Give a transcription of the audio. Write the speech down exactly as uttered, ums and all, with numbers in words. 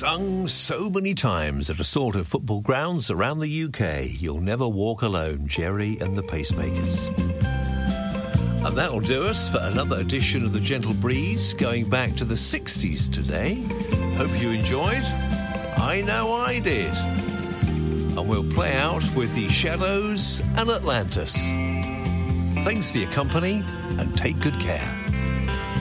Sung so many times at assorted football grounds around the U K. You'll never walk alone, Jerry and the Pacemakers. And that'll do us for another edition of The Gentle Breeze, going back to the sixties today. Hope you enjoyed. I know I did. And we'll play out with The Shadows and Atlantis. Thanks for your company and take good care.